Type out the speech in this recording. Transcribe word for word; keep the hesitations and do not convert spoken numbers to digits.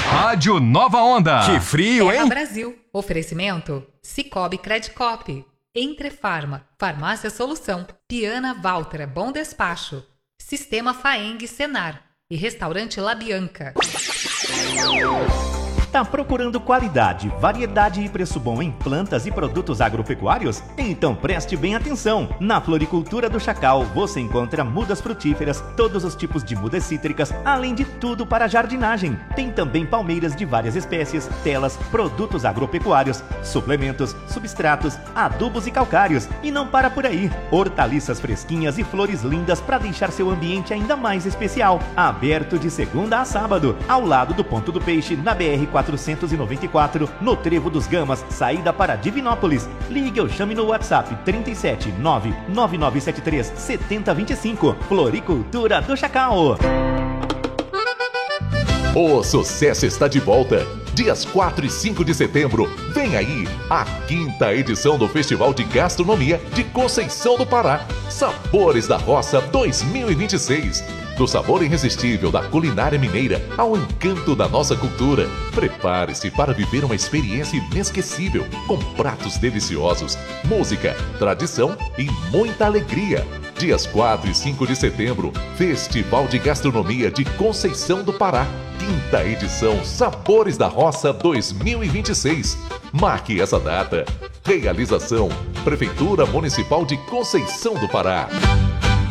Rádio Nova Onda. Que frio, Terra hein? Brasil. Oferecimento Cicobi Credicop. Entrefarma. Farmácia Solução. Piana Valtra. Bom Despacho. Sistema Faeng Senar. E Restaurante La Bianca. Tá procurando qualidade, variedade e preço bom em plantas e produtos agropecuários? Então preste bem atenção! Na Floricultura do Chacal você encontra mudas frutíferas, todos os tipos de mudas cítricas, além de tudo para jardinagem. Tem também palmeiras de várias espécies, telas, produtos agropecuários, suplementos, substratos, adubos e calcários. E não para por aí! Hortaliças fresquinhas e flores lindas para deixar seu ambiente ainda mais especial. Aberto de segunda a sábado, ao lado do Ponto do Peixe, na B R quatrocentos e noventa e quatro, no Trevo dos Gamas, saída para Divinópolis. Ligue ou chame no WhatsApp trinta e sete, nove nove nove sete três, sete zero dois cinco. Floricultura do Chacal. O sucesso está de volta. Dias quatro e cinco de setembro, vem aí a quinta edição do Festival de Gastronomia de Conceição do Pará. Sabores da Roça dois mil e vinte e seis. Do sabor irresistível da culinária mineira ao encanto da nossa cultura. Prepare-se para viver uma experiência inesquecível, com pratos deliciosos, música, tradição e muita alegria. Dias quatro e cinco de setembro, Festival de Gastronomia de Conceição do Pará. Quinta edição Sabores da Roça dois mil e vinte e seis. Marque essa data. Realização: Prefeitura Municipal de Conceição do Pará.